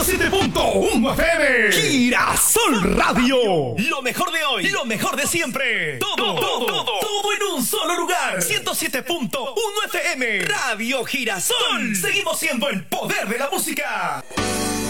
107.1 FM. Girasol Radio. Lo mejor de hoy, lo mejor de siempre. Todo en un solo lugar. 107.1 FM. Radio Girasol. Seguimos siendo el poder de la música.